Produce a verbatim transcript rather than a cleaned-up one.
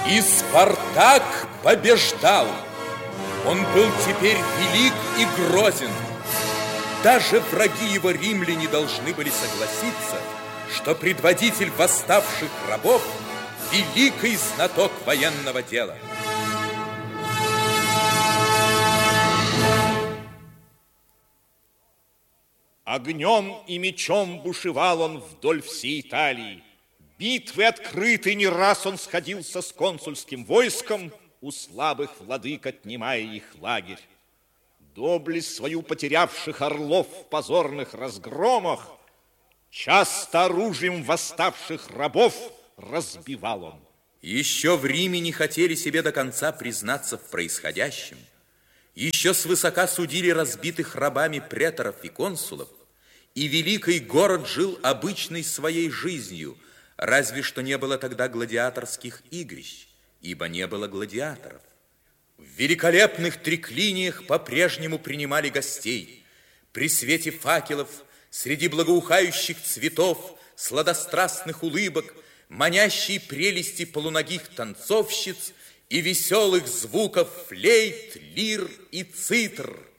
И Спартак побеждал. Он был теперь велик и грозен. Даже враги его, римляне, должны были согласиться, что предводитель восставших рабов – великий знаток военного дела. Огнем и мечом бушевал он вдоль всей Италии. Битвы открыты, не раз он сходился с консульским войском, у слабых владык отнимая их лагерь. Доблесть свою потерявших орлов в позорных разгромах часто оружием восставших рабов разбивал он. Еще в Риме не хотели себе до конца признаться в происходящем. Еще свысока судили разбитых рабами преторов и консулов, и великий город жил обычной своей жизнью, разве что не было тогда гладиаторских игрищ, ибо не было гладиаторов. В великолепных триклиниях по-прежнему принимали гостей. При свете факелов, среди благоухающих цветов, сладострастных улыбок, манящей прелести полуногих танцовщиц и веселых звуков флейт, лир и цитр.